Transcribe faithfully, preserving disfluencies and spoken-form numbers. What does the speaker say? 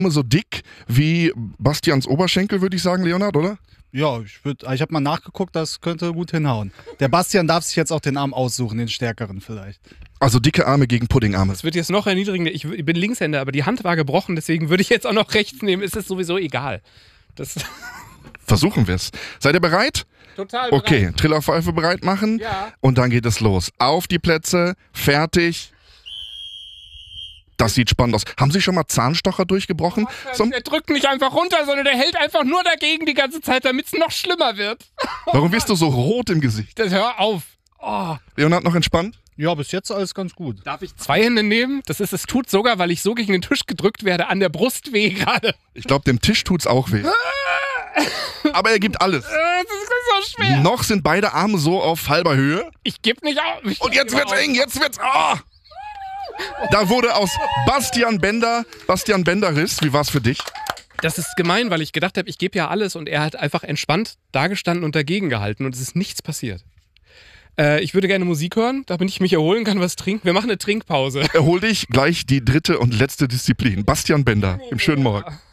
So dick wie Bastians Oberschenkel, würde ich sagen, Leonhard, oder? Ja, ich, würd, ich habe mal nachgeguckt, das könnte gut hinhauen. Der Bastian darf sich jetzt auch den Arm aussuchen, den stärkeren vielleicht. Also dicke Arme gegen Puddingarme. Das wird jetzt noch erniedrigender. Ich bin Linkshänder, aber die Hand war gebrochen, deswegen würde ich jetzt auch noch rechts nehmen. Ist es sowieso egal. Das Versuchen wir es. Seid ihr bereit? Total bereit. Okay, Trillerpfeife bereit machen. Ja. Und dann geht es los. Auf die Plätze, fertig. Das sieht spannend aus. Haben Sie schon mal Zahnstocher durchgebrochen? So, Der drückt nicht einfach runter, sondern der hält einfach nur dagegen die ganze Zeit, damit es noch schlimmer wird. warum wirst du so rot im Gesicht? Das, hör auf. Oh. Leonhard, noch entspannt? Ja, bis jetzt alles ganz gut. Darf ich zwei Hände nehmen? Das ist, es tut sogar, weil ich so gegen den Tisch gedrückt werde, an der Brust weh gerade. Ich glaube, dem Tisch tut's auch weh. Aber er gibt alles. Das ist so schwer. Noch sind beide Arme so auf halber Höhe. Ich geb nicht auf. Ich Und jetzt geb wird's auf. eng, jetzt wird's... Ah! Da wurde aus Bastian Bender, Bastian Bender-Riss. Wie war's für dich? Das ist gemein, weil ich gedacht habe, ich gebe ja alles und er hat einfach entspannt dagestanden und dagegen gehalten und es ist nichts passiert. Äh, ich würde gerne Musik hören, damit ich mich erholen kann, was trinken. Wir machen eine Trinkpause. Erhol dich, gleich die dritte und letzte Disziplin. Bastian Bender, im schönen Morgen.